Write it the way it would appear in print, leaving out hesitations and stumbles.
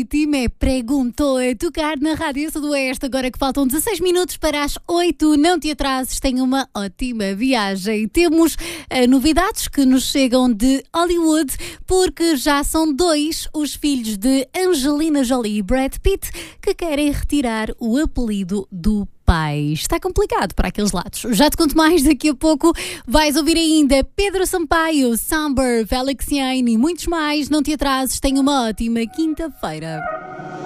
Marítima é Perguntou a tocar na Rádio Sudoeste. Agora que faltam 16 minutos para as 8, não te atrases, tenha uma ótima viagem. Temos novidades que nos chegam de Hollywood, porque já são 2 os filhos de Angelina Jolie e Brad Pitt que querem retirar o apelido do pai. Está complicado para aqueles lados. Já te conto mais daqui a pouco. Vais ouvir ainda Pedro Sampaio, Samber, Felix Jain e muitos mais. Não te atrases, tenha uma ótima quinta-feira.